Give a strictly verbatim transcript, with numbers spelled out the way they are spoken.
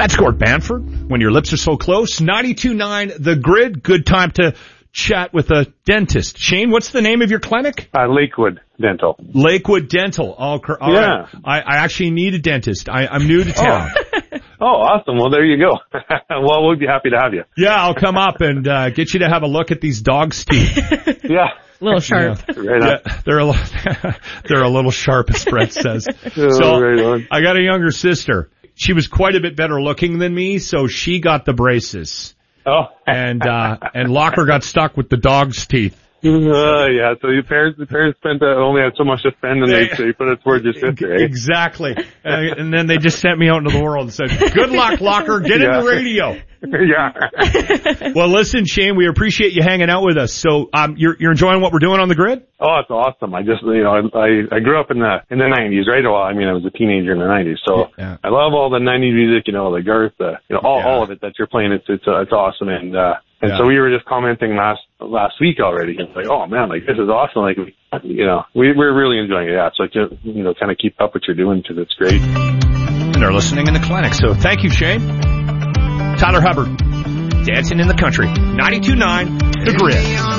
That's Gord Banford. When your lips are so close. ninety-two point nine The Grid. Good time to chat with a dentist. Shane, what's the name of your clinic? Uh, Lakewood Dental. Lakewood Dental. All, all yeah. Right. I, I actually need a dentist. I, I'm new to town. Oh. oh, awesome. Well, there you go. Well, we'll be happy to have you. Yeah, I'll come up and uh, get you to have a look at these dogs' teeth. Yeah. A little sharp. Yeah, right yeah, they're a they're a little sharp, as Brett says. Oh, so right I got a younger sister. She was quite a bit better looking than me, so she got the braces. Oh. and uh and Locker got stuck with the dog's teeth. Uh, yeah, so your parents, the parents spent uh, only had so much to spend, and they, they put it towards your sister. Eh? Exactly. and, and then they just sent me out into the world and said, "Good luck, Locker. Get yeah. in the radio." Yeah. Well, listen, Shane, we appreciate you hanging out with us. So, um, you're you're enjoying what we're doing on the Grid? Oh, it's awesome. I just, you know, I I grew up in the in the nineties, right? Well, I mean, I was a teenager in the nineties, so yeah. I love all the nineties music, you know, the Garth, the, you know, all yeah. all of it that you're playing. It's it's uh, it's awesome, and uh, and yeah. so we were just commenting last last week already. It's like, oh man, like this is awesome. Like, you know, we we're really enjoying it. Yeah, so just, you know, kind of keep up what you're doing because it's great. And they're listening in the clinic. So thank you, Shane. Tyler Hubbard, dancing in the country. ninety-two point nine The Grid.